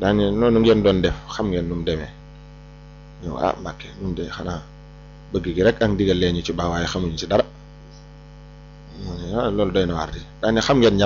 daañu noonu ngeen doon def xam ngeen nu mu demee ñëw ah Mbàkke ñun de xanaa bëgg gi rek ak ndigal lee ñu ci baax waaye xamuñu ci dara loolu doy na waar di daañu xam ngeen